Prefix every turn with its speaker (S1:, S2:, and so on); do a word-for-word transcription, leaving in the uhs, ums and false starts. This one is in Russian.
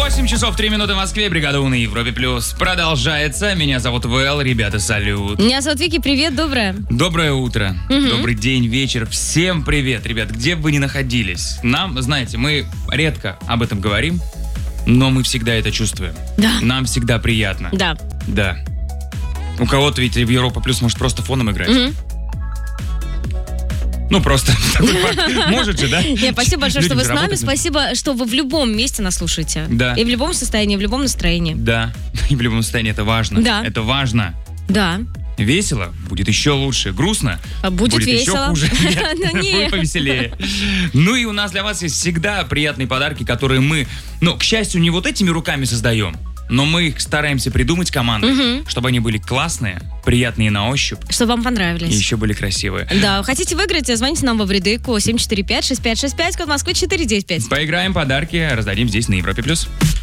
S1: восемь часов три минуты в Москве. Бригада У на Европе Плюс продолжается. Меня зовут Вэл. Ребята, салют.
S2: Меня зовут Вики. Привет, доброе.
S1: Доброе утро.
S2: Угу.
S1: Добрый день, вечер. Всем привет, ребят, где бы вы ни находились. Нам, знаете, мы редко об этом говорим, но мы всегда это чувствуем.
S2: Да.
S1: Нам всегда приятно.
S2: Да.
S1: Да. У кого-то ведь в Европа Плюс может просто фоном играть.
S2: Угу.
S1: Ну, просто. Может же, да?
S2: Нет, спасибо большое, что
S1: Людям
S2: вы с нами.
S1: работать.
S2: Спасибо, что вы в любом месте нас слушаете.
S1: Да.
S2: И в любом состоянии, в любом настроении.
S1: Да. И в любом состоянии это важно.
S2: Да.
S1: Это важно.
S2: Да.
S1: Весело будет еще лучше. Грустно
S2: А будет
S1: еще
S2: весело.
S1: хуже. Нет,
S2: Ну, нет.
S1: будет повеселее. Ну и у нас для вас есть всегда приятные подарки, которые мы, ну, к счастью, не вот этими руками создаем, но мы их стараемся придумать командой,
S2: Мгм.
S1: чтобы они были классные, приятные на ощупь
S2: Чтобы вам
S1: и
S2: понравились.
S1: еще были красивые.
S2: Да, хотите выиграть, звоните нам во вредыку семь четыре пять шесть пять шесть пять, код Москвы четыре девять пять.
S1: Поиграем, подарки раздадим здесь на Европе+. плюс.